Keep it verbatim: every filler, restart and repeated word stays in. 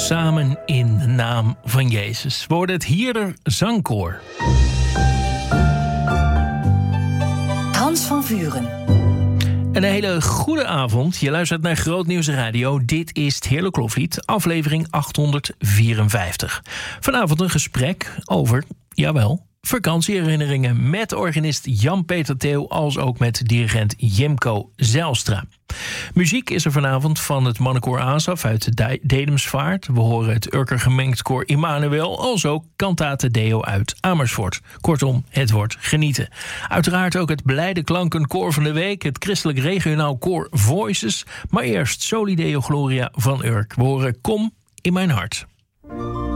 Samen in de naam van Jezus. We hoorden het Hierder Zangkoor. Hans van Vuren. Een hele goede avond. Je luistert naar Grootnieuws Radio. Dit is het Heerlijk Loflied, aflevering achthonderdvierenvijftig. Vanavond een gesprek over, jawel, vakantieherinneringen met organist Jan-Peter Theo als ook met dirigent Jimco Zijlstra. Muziek is er vanavond van het mannenkoor Asaf uit de Dedemsvaart. We horen het Urker gemengd koor Immanuel, als ook Cantate Deo uit Amersfoort. Kortom, het wordt genieten. Uiteraard ook het Blijde Klankenkoor van de week, het christelijk regionaal koor Voices. Maar eerst Soli Deo Gloria van Urk. We horen Kom in mijn hart.